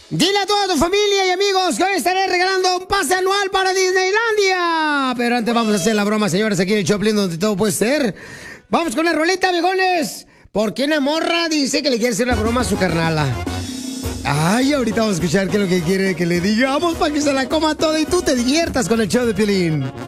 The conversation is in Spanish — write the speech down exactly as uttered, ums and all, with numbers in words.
Dile a toda tu familia y amigos que hoy estaré regalando un pase anual para Disneylandia. Pero antes vamos a hacer la broma, señores, aquí en el Choplin, donde todo puede ser. Vamos con la roleta, viejones. ¿Por qué una morra dice que le quiere hacer la broma a su carnala? Ay, ahorita vamos a escuchar qué es lo que quiere que le digamos para que se la coma toda y tú te diviertas con el show de Piolín.